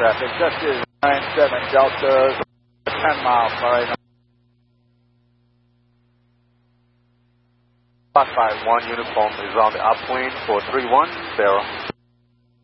traffic. Just is 97 Delta, 10 miles right now. 551 uniform is on the upwind for 310.